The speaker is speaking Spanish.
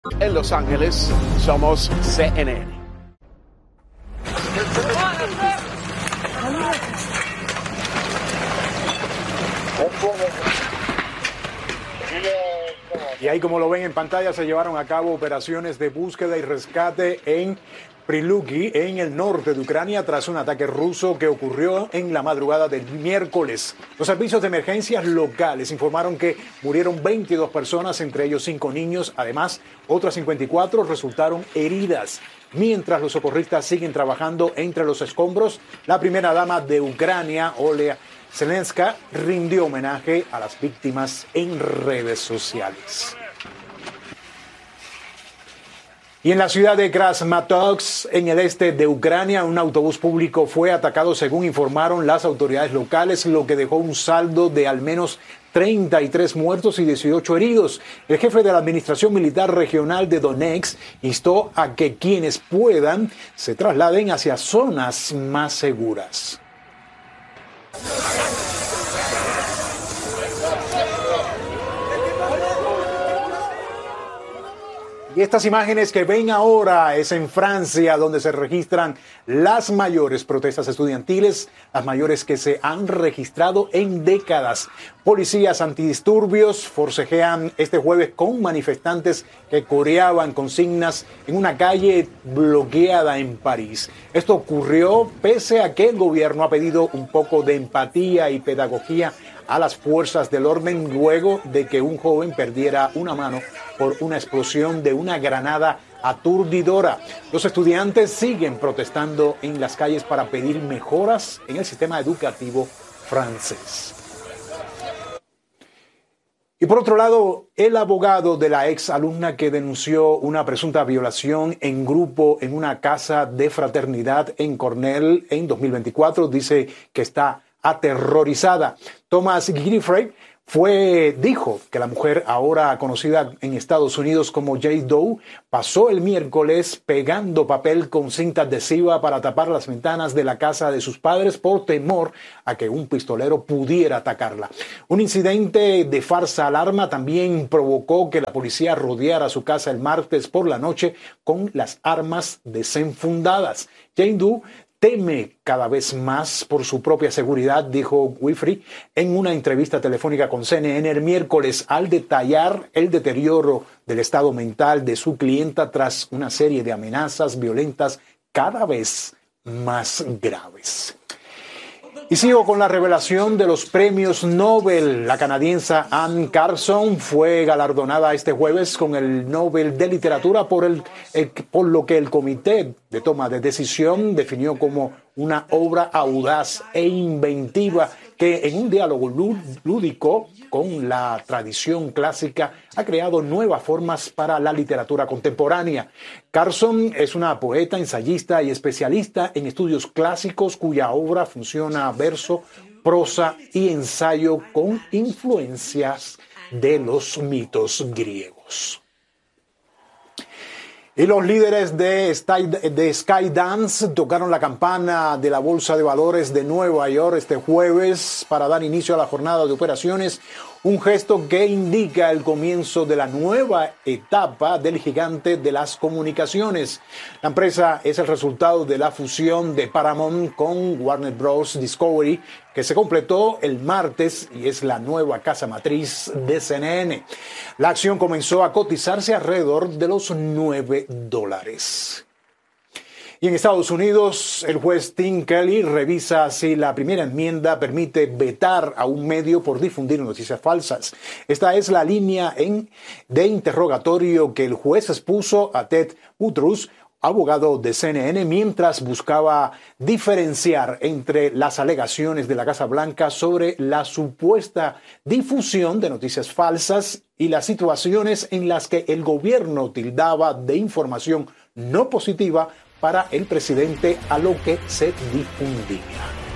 En Los Ángeles, somos CNN. Y ahí, como lo ven en pantalla, se llevaron a cabo operaciones de búsqueda y rescate en Priluki, en el norte de Ucrania, tras un ataque ruso que ocurrió en la madrugada del miércoles. Los servicios de emergencias locales informaron que murieron 22 personas, entre ellos 5 niños. Además, otras 54 resultaron heridas. Mientras los socorristas siguen trabajando entre los escombros, la primera dama de Ucrania, Olea Zelenska, rindió homenaje a las víctimas en redes sociales. Y en la ciudad de Krasmatorsk, en el este de Ucrania, un autobús público fue atacado, según informaron las autoridades locales, lo que dejó un saldo de al menos 33 muertos y 18 heridos. El jefe de la Administración Militar Regional de Donetsk instó a que quienes puedan se trasladen hacia zonas más seguras. Y estas imágenes que ven ahora es en Francia, donde se registran las mayores protestas estudiantiles, las mayores que se han registrado en décadas. Policías antidisturbios forcejean este jueves con manifestantes que coreaban consignas en una calle bloqueada en París. Esto ocurrió pese a que el gobierno ha pedido un poco de empatía y pedagogía a las fuerzas del orden luego de que un joven perdiera una mano por una explosión de una granada aturdidora. Los estudiantes siguen protestando en las calles para pedir mejoras en el sistema educativo francés. Y por otro lado, el abogado de la ex alumna que denunció una presunta violación en grupo en una casa de fraternidad en Cornell en 2024 dice que está aterrorizada. Thomas Giffey dijo que la mujer, ahora conocida en Estados Unidos como Jade Doe, pasó el miércoles pegando papel con cinta adhesiva para tapar las ventanas de la casa de sus padres por temor a que un pistolero pudiera atacarla. Un incidente de falsa alarma también provocó que la policía rodeara su casa el martes por la noche con las armas desenfundadas. Jade Doe teme cada vez más por su propia seguridad, dijo Giffey en una entrevista telefónica con CNN el miércoles, al detallar el deterioro del estado mental de su clienta tras una serie de amenazas violentas cada vez más graves. Y sigo con la revelación de los premios Nobel. La canadiense Anne Carson fue galardonada este jueves con el Nobel de Literatura por lo que el Comité de Toma de Decisión definió como una obra audaz e inventiva que en un diálogo lúdico con la tradición clásica ha creado nuevas formas para la literatura contemporánea. Carson es una poeta, ensayista y especialista en estudios clásicos cuya obra fusiona verso, prosa y ensayo con influencias de los mitos griegos. Y los líderes de Skydance tocaron la campana de la Bolsa de Valores de Nueva York este jueves para dar inicio a la jornada de operaciones, un gesto que indica el comienzo de la nueva etapa del gigante de las comunicaciones. La empresa es el resultado de la fusión de Paramount con Warner Bros. Discovery, que se completó el martes y es la nueva casa matriz de CNN. La acción comenzó a cotizarse alrededor de los $9. Y en Estados Unidos, el juez Tim Kelly revisa si la primera enmienda permite vetar a un medio por difundir noticias falsas. Esta es la línea de interrogatorio que el juez expuso a Ted Buttrus, abogado de CNN, mientras buscaba diferenciar entre las alegaciones de la Casa Blanca sobre la supuesta difusión de noticias falsas y las situaciones en las que el gobierno tildaba de información no positiva para el presidente a lo que se difundía.